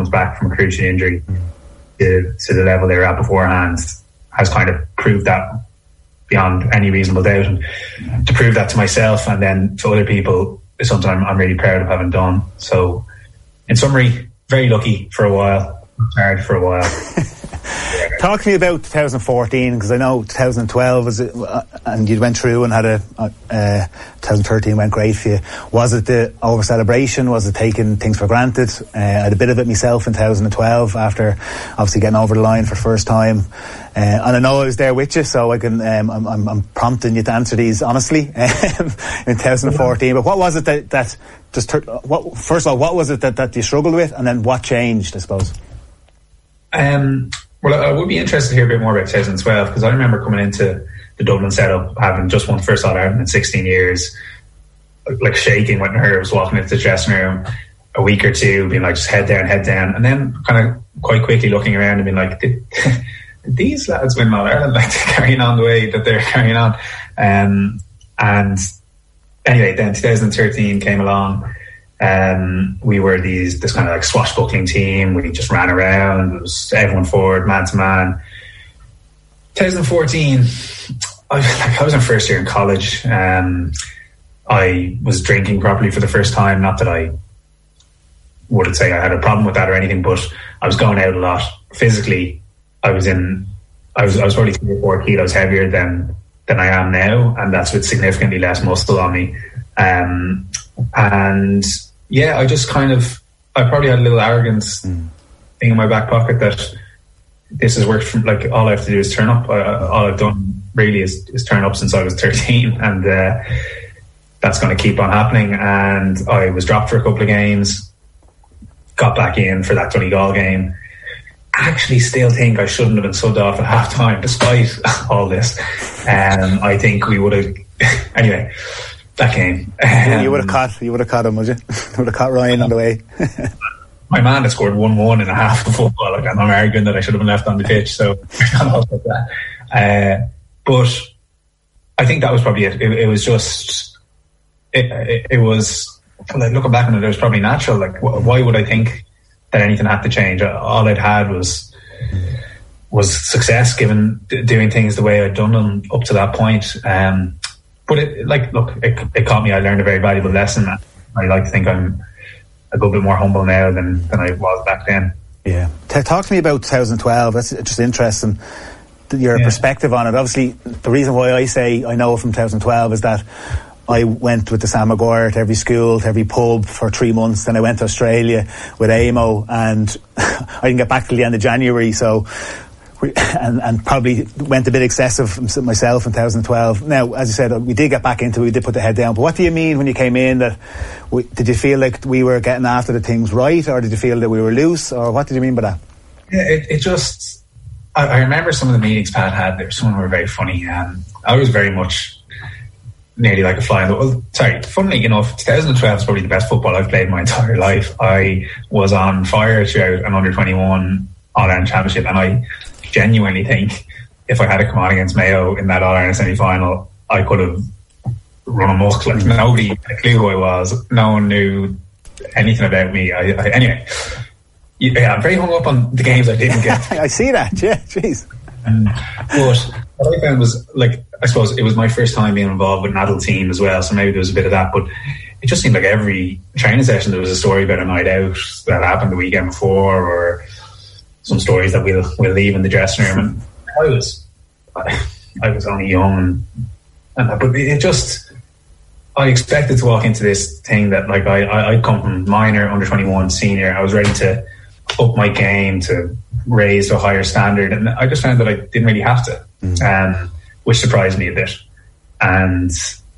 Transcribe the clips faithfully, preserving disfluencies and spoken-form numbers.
comes back from a cruciate injury to, to the level they were at beforehand has kind of proved that beyond any reasonable doubt. And to prove that to myself and then to other people is something I'm, I'm really proud of having done. So, in summary, very lucky for a while, hard for a while. Talk to me about twenty fourteen, because I know twenty twelve was it, uh, and you went through and had a uh, twenty thirteen went great for you. Was it the over celebration? Was it taking things for granted? Uh, I had a bit of it myself in twenty twelve after obviously getting over the line for the first time, uh, and I know I was there with you, so I can um, I'm, I'm, I'm prompting you to answer these honestly in twenty fourteen. But what was it that, that just what first of all what was it that, that you struggled with, and then what changed, I suppose? Um. Well, I would be interested to hear a bit more about twenty twelve, because I remember coming into the Dublin setup, having just won first All-Ireland in sixteen years, like shaking with nerves, walking into the dressing room a week or two, being like, just head down, head down. And then kind of quite quickly looking around and being like, did, did these lads win All-Ireland? Like, they're carrying on the way that they're carrying on. Um, and anyway, then twenty thirteen came along. Um, we were these this kind of like swashbuckling team. We just ran around. It was everyone forward, man to man. twenty fourteen, I, like, I was in first year in college. Um, I was drinking properly for the first time. Not that I would say I had a problem with that or anything, but I was going out a lot. Physically, I was in. I was I was probably three or four kilos heavier than than I am now, and that's with significantly less muscle on me. Um, and yeah, I just kind of, I probably had a little arrogance mm. thing in my back pocket that this has worked from, like, all I have to do is turn up. I, all I've done really is, is turn up since I was thirteen, and uh, that's going to keep on happening. And I was dropped for a couple of games, got back in for that Donegal game. Actually still think I shouldn't have been subbed off at half time despite all this. Um, I think we would have, anyway, that game. Um, you would have caught. You would have caught him, would you? You would have caught Ryan on the way. My man had scored one one in a half of football. Like, I'm arguing that I should have been left on the pitch. So I don't know about that. Uh, but I think that was probably it. It, it was just. It, it, it was like, looking back on it, it was probably natural. Like, wh- why would I think that anything had to change? All I'd had was was success, given d- doing things the way I'd done them up to that point. Um, But it, like, look, it, it caught me. I learned a very valuable lesson. I like to think I'm a little bit more humble now than, than I was back then. Yeah. Talk to me about twenty twelve. That's just interesting, your yeah. perspective on it. Obviously, the reason why I say I know from twenty twelve is that I went with the Sam Maguire to every school, to every pub for three months. Then I went to Australia with A M O, and I didn't get back till the end of January. So. We, and, and probably went a bit excessive myself in twenty twelve. Now, as you said, we did get back into it, we did put the head down. But what do you mean when you came in that, we, did you feel like we were getting after the things right, or did you feel that we were loose, or what did you mean by that? Yeah, it, it just, I, I remember some of the meetings Pat had there, some of them were very funny. Um, I was very much nearly like a fly in the, well, sorry, funnily enough, twenty twelve is probably the best football I've played in my entire life. I was on fire throughout an under twenty-one All-Ireland Championship, and I genuinely think if I had to come on against Mayo in that All-Ireland semi-final, I could have run amok. Like, nobody had a clue who I was. No one knew anything about me. I, I, anyway, yeah, I'm very hung up on the games I didn't get. I see that, yeah, jeez. Um, but what I found was, like, I suppose it was my first time being involved with an adult team as well, so maybe there was a bit of that, but it just seemed like every training session there was a story about a night out that happened the weekend before, or some stories that we'll we'll leave in the dressing room. And I was I, I was only young, and, and but it just, I expected to walk into this thing that, like, I I I'd come from minor, under twenty-one, senior. I was ready to up my game, to raise to a higher standard, and I just found that I didn't really have to, mm. um, which surprised me a bit. And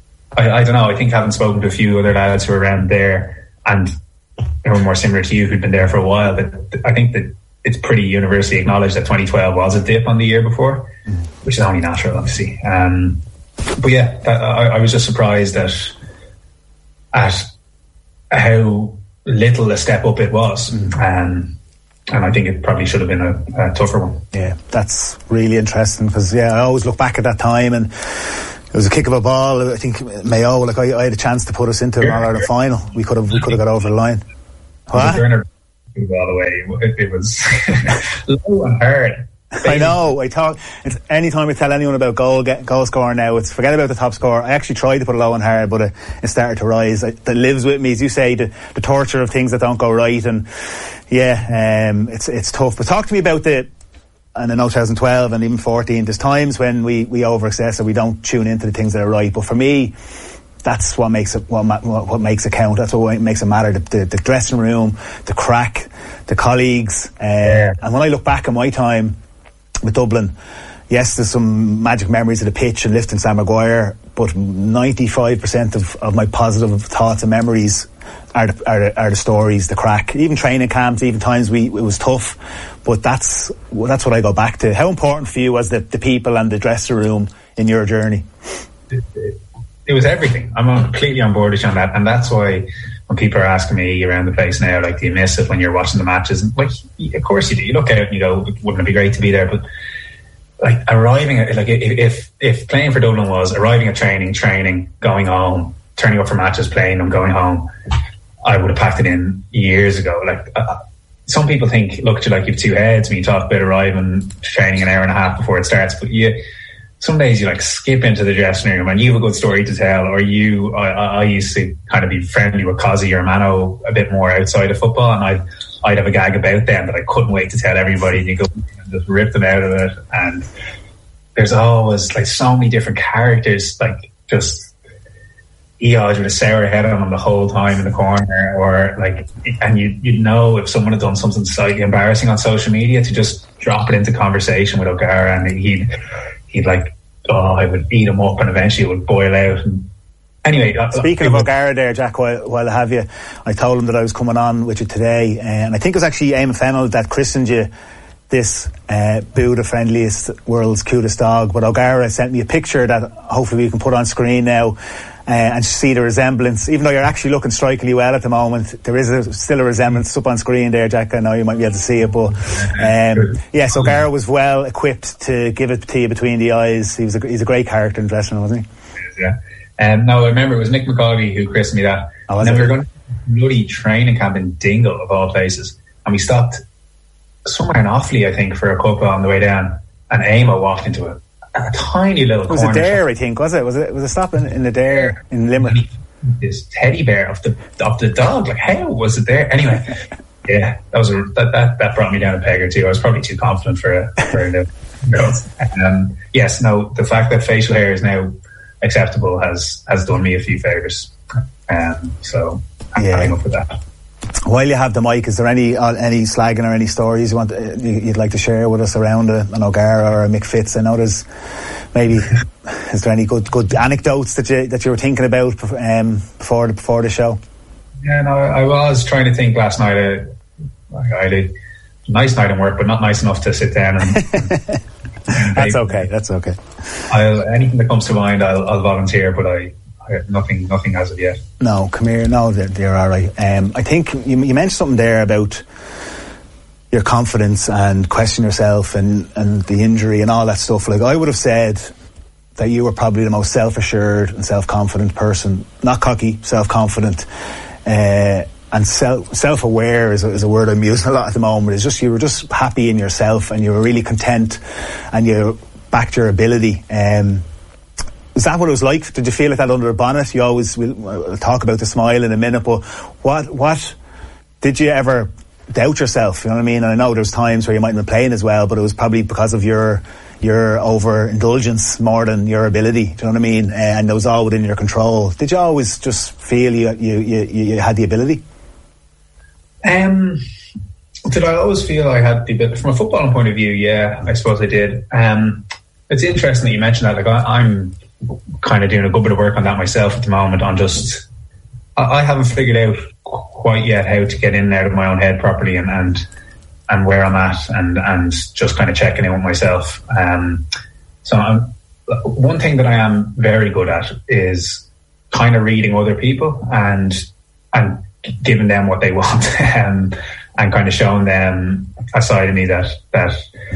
I, I don't know. I think, having spoken to a few other lads who were around there and who were more similar to you, who'd been there for a while, that I think that it's pretty universally acknowledged that twenty twelve was a dip on the year before, mm. which is only natural, obviously. Um, but yeah, that, I, I was just surprised at at how little a step up it was, mm. um, and I think it probably should have been a, a tougher one. Yeah, that's really interesting, because yeah, I always look back at that time, and it was a kick of a ball. I think Mayo, like I, I had a chance to put us into an All-Ireland final. We could have, we could have got over the line. What? all the way. It, it was low and hard. I know. I talk. It's anytime I tell anyone about goal get, goal scoring now, it's forget about the top score. I actually tried to put it low and hard, but it, it started to rise. It, that lives with me, as you say, the, the torture of things that don't go right, and yeah, um, it's it's tough. But talk to me about the. And I know twenty twelve and even fourteen. There's times when we we over-access and we don't tune into the things that are right. But for me, that's what makes it what, what, what makes it count. That's what makes it matter. The, the, the dressing room, the crack, the colleagues, uh, yeah. And when I look back at my time with Dublin, yes, there's some magic memories of the pitch and lifting Sam Maguire, but ninety-five percent of, of my positive thoughts and memories are the, are, the, are the stories, the crack, even training camps, even times we it was tough, but that's that's what I go back to. How important for you was the, the people and the dressing room in your journey? It, it, it was everything. I'm completely on board with you on that, and that's why when people are asking me around the place now, like, do you miss it when you're watching the matches? And like, of course you do. You look out and you go, wouldn't it be great to be there? But like arriving at, like if if playing for Dublin was arriving at training, training, going home, turning up for matches, playing them, going home, I would have packed it in years ago. Like uh, some people think, look at you like you've two heads when you talk about arriving, training an hour and a half before it starts, but you. Some days you like skip into the dressing room and you have a good story to tell, or you, I, I used to kind of be friendly with Cozzy or Mano a bit more outside of football, and I'd, I'd have a gag about them that I couldn't wait to tell everybody, and you go and just rip them out of it. And there's always like so many different characters, like just Eoj with a sour head on him the whole time in the corner, or like, and you, you'd know if someone had done something slightly embarrassing on social media to just drop it into conversation with O'Gara, and he'd, he'd like, oh, I would eat him up, and eventually it would boil out. And anyway, speaking of O'Gara there, Jack, while, while I have you, I told him that I was coming on with you today, and I think it was actually Eamon Fennell that christened you this uh, Boo the friendliest, world's cutest dog. But O'Gara sent me a picture that hopefully we can put on screen now, uh, and see the resemblance. Even though you're actually looking strikingly well at the moment, there is a, still a resemblance up on screen there, Jack. I know you might be able to see it, but um, yes, O'Gara was well equipped to give it to you between the eyes. He was a, he's a great character in the dressing room, wasn't he? Yeah. Um, no, I remember it was Nick McCauley who christened me that. Oh, and then it? we were going to bloody training camp in Dingle, of all places, and we stopped somewhere in Offaly, I think, for a couple on the way down, and Amo walked into a, a tiny little it was corner. a dare, I think, was it? Was it was a stop in, in the dare in Limerick? This teddy bear of the of the dog, like how was it there? Anyway, yeah, that was a, that, that that brought me down a peg or two. I was probably too confident for a for a girl. Um, yes, no, the fact that facial hair is now acceptable has has done me a few favours. Um, so I'm yeah. coming up with that. While you have the mic, is there any uh, any slagging or any stories you want uh, you'd like to share with us around a, an O'Gara or a Mick Fitz? I know there's maybe is there any good good anecdotes that you that you were thinking about um, before the before the show? Yeah, no, I was trying to think last night. Uh, I had a nice night in work, but not nice enough to sit down and. and that's okay. That's okay. I'll, anything that comes to mind, I'll, I'll volunteer, but I. Nothing, nothing as of yet. No, come here. No, they're, they're all right. Um, I think you, you mentioned something there about your confidence and question yourself and, and the injury and all that stuff. Like I would have said that you were probably the most self-assured and self-confident person, not cocky, self-confident, uh, and self self-aware is a, is a word I'm using a lot at the moment. It's just you were just happy in yourself and you were really content and you backed your ability. Um, Is that what it was like? Did you feel like that under a bonnet? You always we'll talk about the smile in a minute, but what what did you ever doubt yourself? You know what I mean? And I know there's times where you mightn't have been playing as well, but it was probably because of your your overindulgence more than your ability. Do you know what I mean? And it was all within your control. Did you always just feel you you you, you had the ability? Um, did I always feel I had the ability? From a footballing point of view, yeah, I suppose I did. Um, it's interesting that you mentioned that. Like I, I'm. kind of doing a good bit of work on that myself at the moment, on just I, I haven't figured out quite yet how to get in and out of my own head properly and and, and where I'm at and, and just kind of checking in with myself. Um, so I'm, one thing that I am very good at is kind of reading other people and and giving them what they want um, and kind of showing them a side of me that that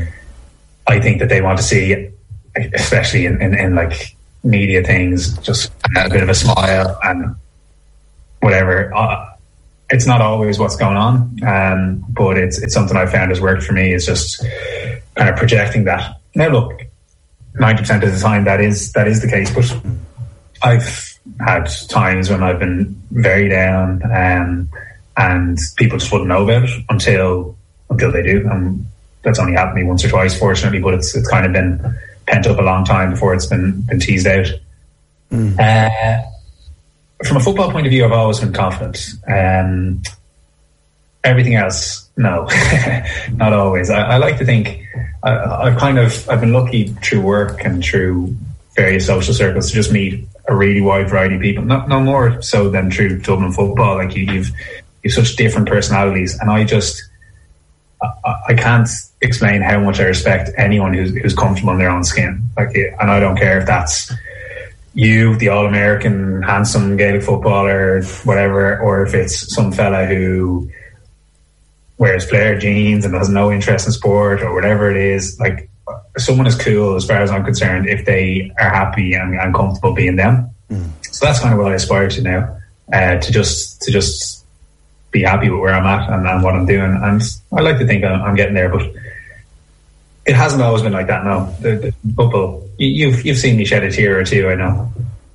I think that they want to see, especially in, in, in like media things, just a bit of a smile and whatever. Uh, it's not always what's going on, um, but it's it's something I found has worked for me. Is just kind of projecting that. Now, look, ninety percent of the time that is that is the case, but I've had times when I've been very down, um, and people just wouldn't know about it until until they do. And that's only happened to me once or twice, fortunately, but it's it's kind of been pent up a long time before it's been been teased out. Mm. Uh, from a football point of view, I've always been confident. Um, everything else, no, not always. I, I like to think I, I've kind of I've been lucky through work and through various social circles to just meet a really wide variety of people. Not no more so than through Dublin football. Like you, you've you've such different personalities, and I just I, I can't explain how much I respect anyone who's who's comfortable in their own skin. Like, and I don't care if that's you, the all-American, handsome Gaelic footballer, whatever, or if it's some fella who wears flare jeans and has no interest in sport or whatever it is. Like, someone is cool as far as I'm concerned if they are happy and, and comfortable being them. Mm. So that's kind of what I aspire to now, uh, to just to just be happy with where I'm at and, and what I'm doing. And I like to think I'm, I'm getting there, but it hasn't always been like that. No, the, the football. You've you've seen me shed a tear or two, I know.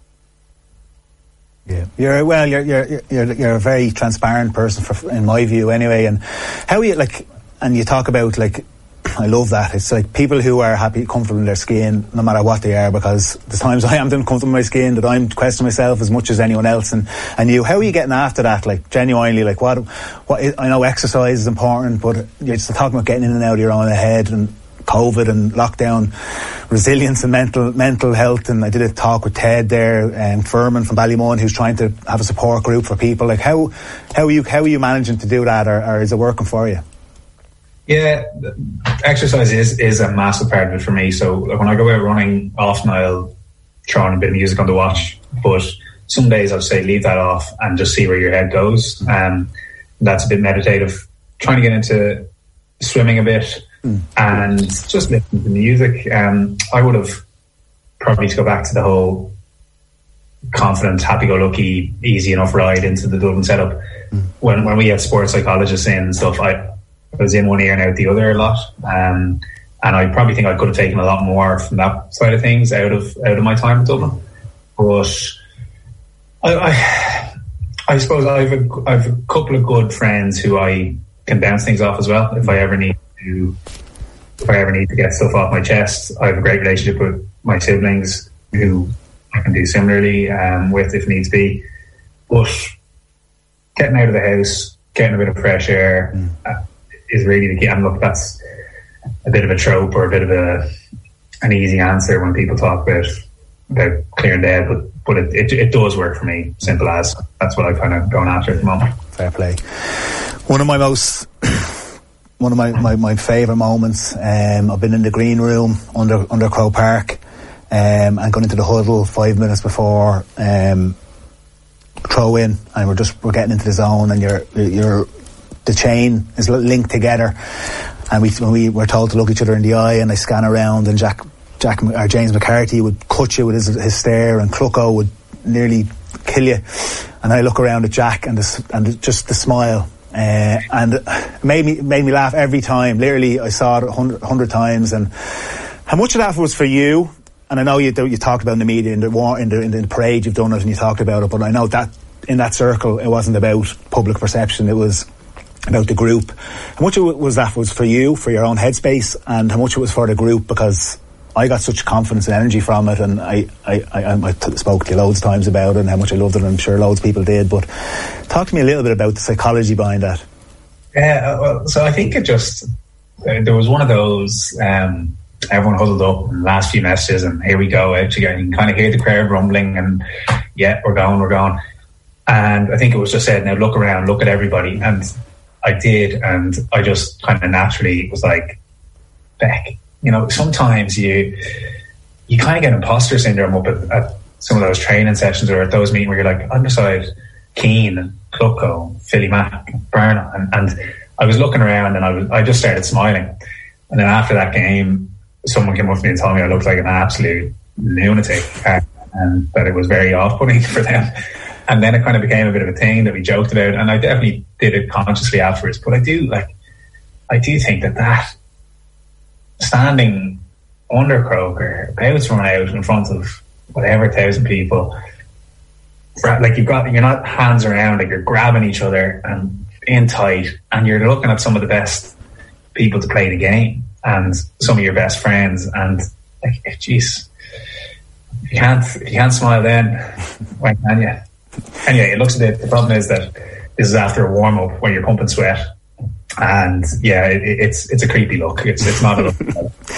Yeah, you're well. You're you're you're you're a very transparent person, for, in my view, anyway. And how are you like? And you talk about like, I love that. It's like people who are happy, comfortable in their skin, no matter what they are. Because there's times I am uncomfortable in my skin that I'm questioning myself as much as anyone else. And and you, how are you getting after that? Like genuinely, like what? What I know exercise is important, but you're just talking about getting in and out of your own head and COVID and lockdown, resilience and mental mental health. And I did a talk with Ted there, and um, Furman from Ballymun, who's trying to have a support group for people. Like how how are you how are you managing to do that, or, or is it working for you? Yeah, exercise is is a massive part of it for me. So when I go out running, often I'll throw on a bit of music on the watch, but some days I'll say leave that off and just see where your head goes. Um, that's a bit meditative. Trying to get into swimming a bit. Mm. And just listening to music. Um, I would have probably to go back to the whole confident, happy-go-lucky, easy enough ride into the Dublin setup. Mm. When when we had sports psychologists in and stuff, I, I was in one ear and out the other a lot. Um, and I probably think I could have taken a lot more from that side of things out of out of my time in Dublin. But I, I, I suppose I have a, I have a couple of good friends who I can bounce things off as well if I ever need. To, if I ever need to get stuff off my chest. I have a great relationship with my siblings who I can do similarly um, with if needs be. But getting out of the house, getting a bit of fresh air mm. uh, is really the key. And look, that's a bit of a trope or a bit of a an easy answer when people talk about about clearing the head, but but it, it, it does work for me. Simple as. That's what I'm kind of going after at the moment. Fair play. One of my most One of my, my, my favourite moments, um, I've been in the green room under under Croke Park um, and gone into the huddle five minutes before um, throw in, and we're just we're getting into the zone, and you're you're the chain is linked together, and we when we were told to look each other in the eye, and I scan around, and Jack Jack or James McCarthy would cut you with his, his stare, and Clucko would nearly kill you, and I look around at Jack and the, and just the smile. Uh, and it made me made me laugh every time. Literally, I saw it a hundred, hundred times. And how much of that was for you? And I know you you talked about in the media, in the war, in the, in the parade, you've done it, and you talked about it. But I know that in that circle, it wasn't about public perception. It was about the group. How much of it was that was for you, for your own headspace, and how much it was for the group? Because I got such confidence and energy from it, and I, I, I, I spoke to you loads of times about it and how much I loved it, and I'm sure loads of people did. But talk to me a little bit about the psychology behind that. Yeah, well, so I think it just, uh, there was one of those, um, everyone huddled up in the last few messages, and here we go, out again. You can kind of hear the crowd rumbling, and yeah, we're going, we're going. And I think it was just said, now look around, look at everybody. And I did, and I just kind of naturally was like, Beck. You know, sometimes you you kind of get imposter syndrome up at, at some of those training sessions or at those meetings where you're like, I'm beside Keane and Clucko, Philly Mack, Barna, and, and I was looking around and I was I just started smiling. And then after that game, someone came up to me and told me I looked like an absolute lunatic, and that it was very off-putting for them. and then it kind of became a bit of a thing that we joked about, and I definitely did it consciously afterwards. But I do like, I do think that that standing under Croker, about to run out in front of whatever thousand people, like you've got, you're not hands around, like you're grabbing each other and in tight, and you're looking at some of the best people to play the game and some of your best friends, and like, jeez, you can't you can't smile then, when can you? Anyway, it looks a bit. The problem is that this is after a warm up where you're pumping sweat, and yeah, it, it's it's a creepy look. It's it's not a look.